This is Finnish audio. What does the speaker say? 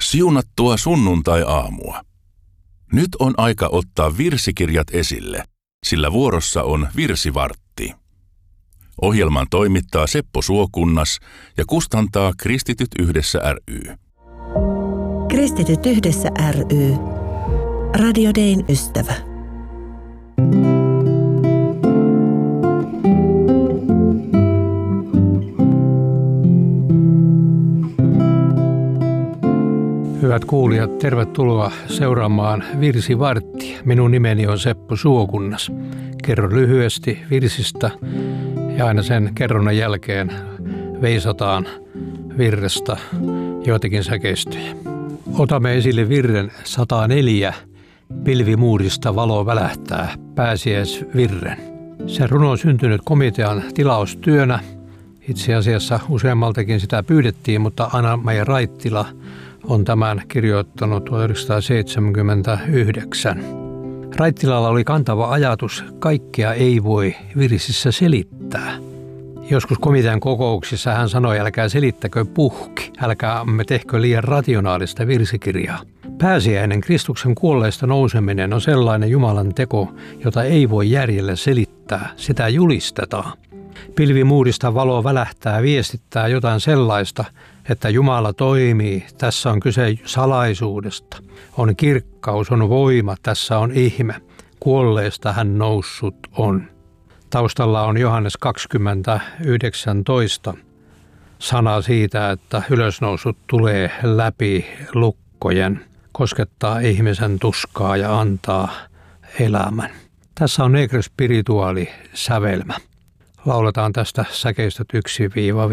Siunattua sunnuntai-aamua. Nyt on aika ottaa virsikirjat esille, sillä vuorossa on virsivartti. Ohjelman toimittaa Seppo Suokunnas ja kustantaa Kristityt yhdessä ry. Kristityt yhdessä ry. Radio Dayn ystävä. Hyvät kuulijat, tervetuloa seuraamaan Virsivarttia. Minun nimeni on Seppo Suokunnas. Kerron lyhyesti virsistä ja aina sen kerronnan jälkeen veisataan virrestä joitakin säkeistöjä. Otamme esille virren 104. Pilvimuurista valo välähtää, pääsiäisvirren. Se runo on syntynyt komitean tilaustyönä. Itse asiassa useammaltakin sitä pyydettiin, mutta Anna-Maija Raittila on tämän kirjoittanut 1979. Raittilalla oli kantava ajatus, kaikkea ei voi virsissä selittää. Joskus komitean kokouksissa hän sanoi, älkää selittäkö puhki, älkäämme tehkö liian rationaalista virsikirjaa. Pääsiäinen Kristuksen kuolleista nouseminen on sellainen Jumalan teko, jota ei voi järjellä selittää, sitä julistetaan. Pilvimuurista valo välähtää, viestittää jotain sellaista, että Jumala toimii. Tässä on kyse salaisuudesta. On kirkkaus, on voima, tässä on ihme. Kuolleista hän noussut on. Taustalla on Johannes 20:19 sana siitä, että ylösnousut tulee läpi lukkojen, koskettaa ihmisen tuskaa ja antaa elämän. Tässä on negro spirituaali sävelmä. Lauletaan tästä säkeistöt 1-5.